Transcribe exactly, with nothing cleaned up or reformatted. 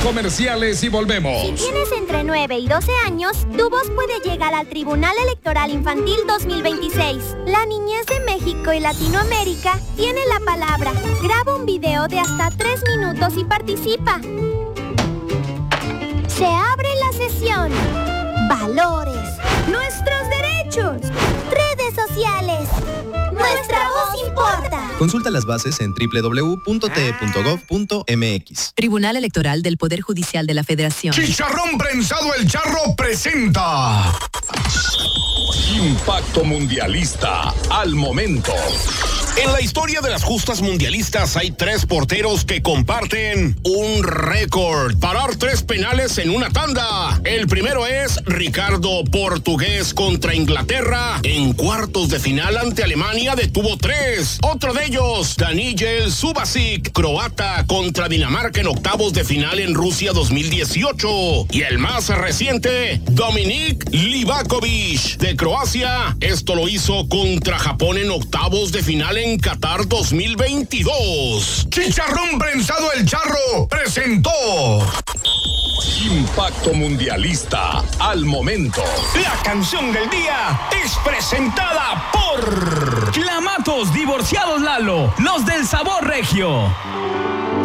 comerciales y volvemos. Si tienes entre nueve y doce años, tu voz puede llegar al Tribunal Electoral Infantil dos mil veintiséis. La niñez de México y Latinoamérica tiene la palabra. Graba un video de hasta tres minutos y participa. Se abre la sesión. Valores. Nuestros derechos. Redes sociales. Nuestra voz importa. Consulta las bases en doble u doble u doble u punto t e punto gov punto m x. Tribunal Electoral del Poder Judicial de la Federación. Chicharrón Prensado El Charro presenta Impacto Mundialista al momento. En la historia de las justas mundialistas hay tres porteros que comparten un récord: parar tres penales en una tanda. El primero es Ricardo Portugués contra Inglaterra. En cuartos de final ante Alemania detuvo tres. Otro de ellos, Daniel Subasic, croata, contra Dinamarca en octavos de final en Rusia dos mil dieciocho. Y el más reciente, Dominik Livakovic, de Croacia. Esto lo hizo contra Japón en octavos de final en Qatar dos mil veintidós. Chicharrón Prensado El Charro presentó Impacto Mundialista al momento. La canción del día es presentada por Clamatos Divorciados Lalo, los del sabor regio.